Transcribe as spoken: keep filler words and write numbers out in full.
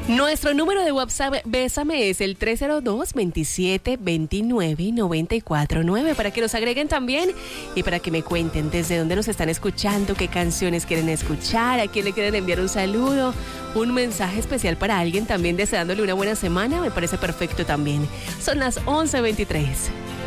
Nuestro número de WhatsApp Bésame es el tres cero dos, veintisiete veintinueve, noventa y cuatro nueve para que nos agreguen también y para que me cuenten desde dónde nos están escuchando, qué canciones quieren escuchar, a quién le quieren enviar un saludo, un mensaje especial para alguien también deseándole una buena semana, me parece perfecto también. Son las once veintitrés.